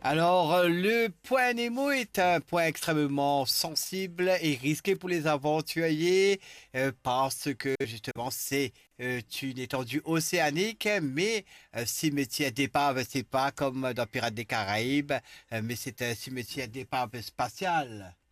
Le point Nemo est un point extrêmement sensible et risqué pour les aventuriers parce que justement c'est une étendue océanique, mais cimetière d'épave, c'est pas comme dans Pirates des Caraïbes, mais c'est un cimetière d'épave spatial.